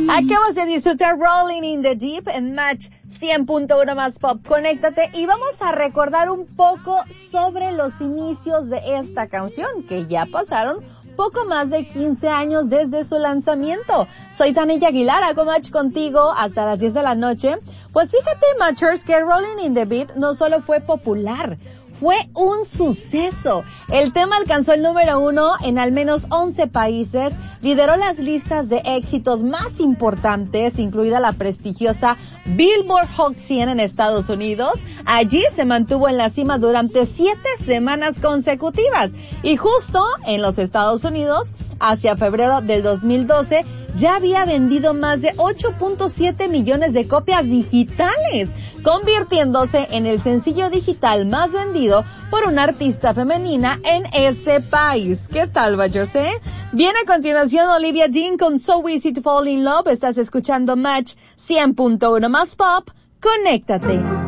Acabas de disfrutar Rolling in the Deep en Match 100.1 más Pop. Conéctate y vamos a recordar un poco sobre los inicios de esta canción, que ya pasaron poco más de 15 años desde su lanzamiento. Soy Tania Aguilar, hago Match contigo hasta las 10 de la noche. Pues fíjate, Matchers, que Rolling in the Deep no solo fue popular, fue un suceso. El tema alcanzó el número 1 en al menos 11 países, lideró las listas de éxitos más importantes, incluida la prestigiosa Billboard Hot 100 en Estados Unidos. Allí se mantuvo en la cima durante 7 semanas consecutivas. Y justo en los Estados Unidos, hacia febrero del 2012, ya había vendido más de 8.7 millones de copias digitales, convirtiéndose en el sencillo digital más vendido por una artista femenina en ese país. ¿Qué tal, Bachers, Viene a continuación Olivia Dean con So Easy to Fall in Love. Estás escuchando Match 100.1 más Pop. Conéctate.